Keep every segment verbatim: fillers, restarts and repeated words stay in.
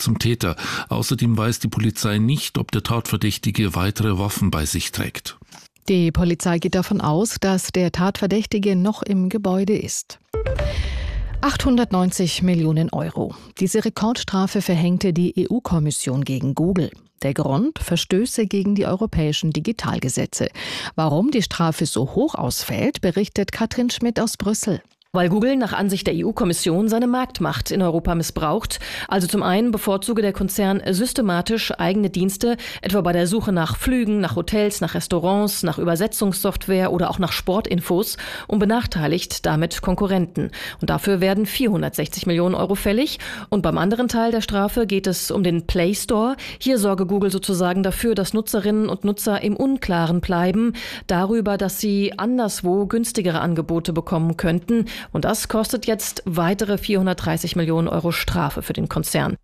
zum Täter. Außerdem weiß die Polizei nicht, ob der Tatverdächtige weitere Waffen bei sich trägt. Die Polizei geht davon aus, dass der Tatverdächtige noch im Gebäude ist. achthundertneunzig Millionen Euro. Diese Rekordstrafe verhängte die E U-Kommission gegen Google. Der Grund? Verstöße gegen die europäischen Digitalgesetze. Warum die Strafe so hoch ausfällt, berichtet Katrin Schmidt aus Brüssel. Weil Google nach Ansicht der E U-Kommission seine Marktmacht in Europa missbraucht. Also zum einen bevorzuge der Konzern systematisch eigene Dienste, etwa bei der Suche nach Flügen, nach Hotels, nach Restaurants, nach Übersetzungssoftware oder auch nach Sportinfos und benachteiligt damit Konkurrenten. Und dafür werden vierhundertsechzig Millionen Euro fällig. Und beim anderen Teil der Strafe geht es um den Play Store. Hier sorge Google sozusagen dafür, dass Nutzerinnen und Nutzer im Unklaren bleiben, darüber, dass sie anderswo günstigere Angebote bekommen könnten. Und das kostet jetzt weitere vierhundertdreißig Millionen Euro Strafe für den Konzern.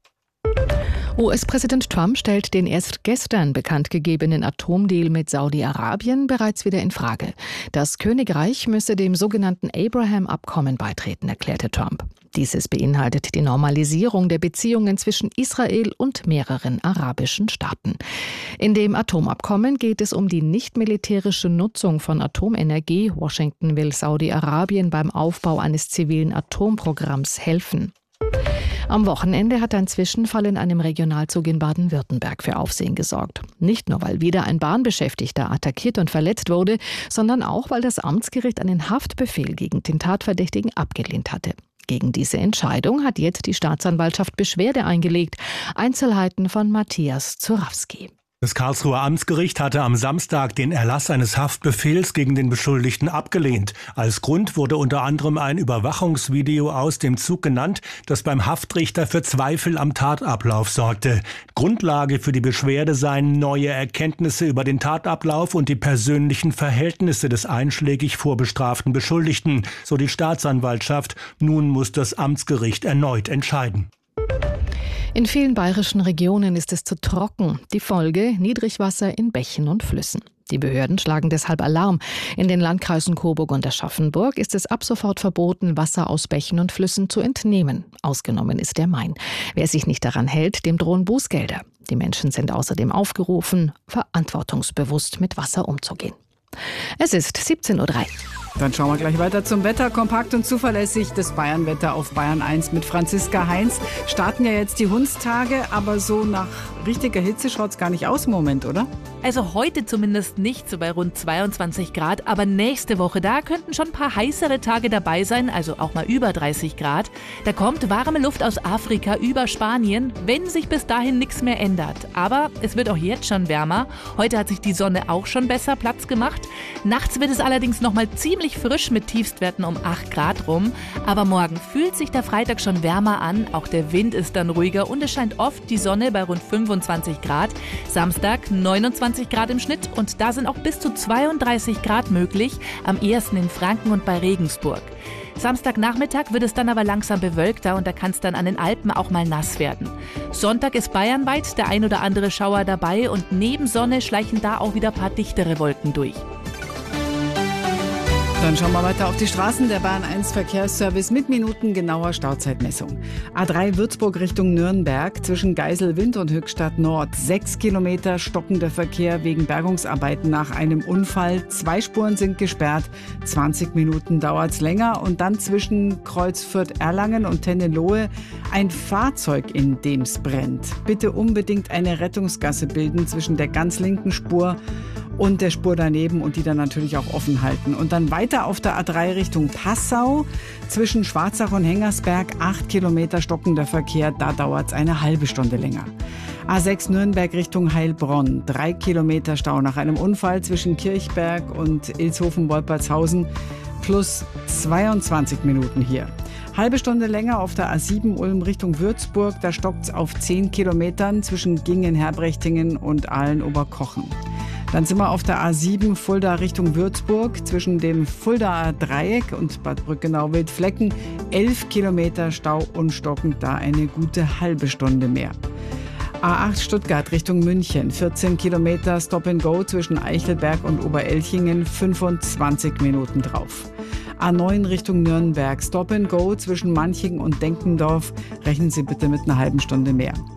U S-Präsident Trump stellt den erst gestern bekannt gegebenen Atomdeal mit Saudi-Arabien bereits wieder in Frage. Das Königreich müsse dem sogenannten Abraham-Abkommen beitreten, erklärte Trump. Dieses beinhaltet die Normalisierung der Beziehungen zwischen Israel und mehreren arabischen Staaten. In dem Atomabkommen geht es um die nicht-militärische Nutzung von Atomenergie. Washington will Saudi-Arabien beim Aufbau eines zivilen Atomprogramms helfen. Am Wochenende hat ein Zwischenfall in einem Regionalzug in Baden-Württemberg für Aufsehen gesorgt. Nicht nur, weil wieder ein Bahnbeschäftigter attackiert und verletzt wurde, sondern auch, weil das Amtsgericht einen Haftbefehl gegen den Tatverdächtigen abgelehnt hatte. Gegen diese Entscheidung hat jetzt die Staatsanwaltschaft Beschwerde eingelegt. Einzelheiten von Matthias Zurawski. Das Karlsruher Amtsgericht hatte am Samstag den Erlass eines Haftbefehls gegen den Beschuldigten abgelehnt. Als Grund wurde unter anderem ein Überwachungsvideo aus dem Zug genannt, das beim Haftrichter für Zweifel am Tatablauf sorgte. Grundlage für die Beschwerde seien neue Erkenntnisse über den Tatablauf und die persönlichen Verhältnisse des einschlägig vorbestraften Beschuldigten, so die Staatsanwaltschaft. Nun muss das Amtsgericht erneut entscheiden. In vielen bayerischen Regionen ist es zu trocken. Die Folge: Niedrigwasser in Bächen und Flüssen. Die Behörden schlagen deshalb Alarm. In den Landkreisen Coburg und Aschaffenburg ist es ab sofort verboten, Wasser aus Bächen und Flüssen zu entnehmen. Ausgenommen ist der Main. Wer sich nicht daran hält, dem drohen Bußgelder. Die Menschen sind außerdem aufgerufen, verantwortungsbewusst mit Wasser umzugehen. Es ist siebzehn Uhr drei. Dann schauen wir gleich weiter zum Wetter. Kompakt und zuverlässig das Bayernwetter auf Bayern eins mit Franziska Heinz. Starten ja jetzt die Hundstage, aber so nach richtiger Hitze schaut es gar nicht aus im Moment, oder? Also heute zumindest nicht, so bei rund zweiundzwanzig Grad. Aber nächste Woche, da könnten schon ein paar heißere Tage dabei sein, also auch mal über dreißig Grad. Da kommt warme Luft aus Afrika über Spanien, wenn sich bis dahin nichts mehr ändert. Aber es wird auch jetzt schon wärmer. Heute hat sich die Sonne auch schon besser Platz gemacht. Nachts wird es allerdings noch mal ziemlich frisch mit Tiefstwerten um acht Grad rum. Aber morgen fühlt sich der Freitag schon wärmer an. Auch der Wind ist dann ruhiger und es scheint oft die Sonne bei rund fünfundzwanzig Grad. Samstag neunundzwanzig Grad im Schnitt und da sind auch bis zu zweiunddreißig Grad möglich. Am ehesten in Franken und bei Regensburg. Samstagnachmittag wird es dann aber langsam bewölkter und da kann es dann an den Alpen auch mal nass werden. Sonntag ist bayernweit der ein oder andere Schauer dabei und neben Sonne schleichen da auch wieder ein paar dichtere Wolken durch. Dann schauen wir weiter auf die Straßen. Der Bayern eins Verkehrsservice mit minutengenauer Stauzeitmessung. A drei Würzburg Richtung Nürnberg zwischen Geiselwind und Höchstadt Nord. Sechs Kilometer stockender Verkehr wegen Bergungsarbeiten nach einem Unfall. Zwei Spuren sind gesperrt. zwanzig Minuten dauert's länger. Und dann zwischen Kreuz Fürth-Erlangen und Tennelohe ein Fahrzeug, in dem's brennt. Bitte unbedingt eine Rettungsgasse bilden zwischen der ganz linken Spur und der Spur daneben und die dann natürlich auch offen halten. Und dann weiter auf der A drei Richtung Passau zwischen Schwarzach und Hengersberg, acht Kilometer stockender Verkehr, da dauert es eine halbe Stunde länger. A sechs Nürnberg Richtung Heilbronn, drei Kilometer Stau nach einem Unfall zwischen Kirchberg und Ilshofen-Wolpertshausen, plus zweiundzwanzig Minuten hier. Halbe Stunde länger auf der A sieben Ulm Richtung Würzburg, da stockt es auf zehn Kilometern zwischen Gingen-Herbrechtingen und Aalen-Oberkochen. Dann sind wir auf der A sieben Fulda Richtung Würzburg zwischen dem Fuldaer Dreieck und Bad Brückenau-Wildflecken. elf Kilometer Stau und stockend, da eine gute halbe Stunde mehr. A acht Stuttgart Richtung München, vierzehn Kilometer Stop and Go zwischen Eichelberg und Oberelchingen, fünfundzwanzig Minuten drauf. A neun Richtung Nürnberg, Stop and Go zwischen Manching und Denkendorf, rechnen Sie bitte mit einer halben Stunde mehr.